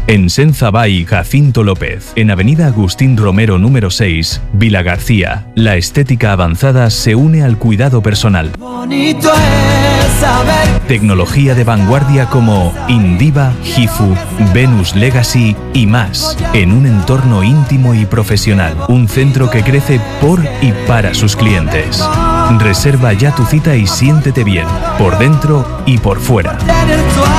En Senzabay Jacinto López, en Avenida Agustín Romero número 6, Vila García. La estética avanzada se une al cuidado personal. Bonito es saber. Tecnología de vanguardia como Indiva, Gifu, Venus Legacy y más, en un entorno íntimo y profesional. Un centro que crece por y para sus clientes. Reserva ya tu cita y siéntete bien, por dentro y por fuera.